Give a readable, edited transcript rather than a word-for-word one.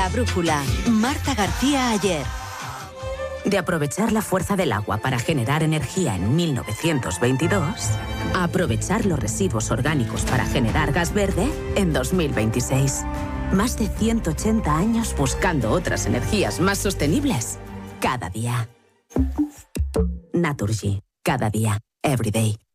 La brújula. Marta García Ayer. De aprovechar la fuerza del agua para generar energía en 1922, a aprovechar los residuos orgánicos para generar gas verde en 2026. Más de 180 años buscando otras energías más sostenibles. Cada día. Naturgy. Cada día. Every day.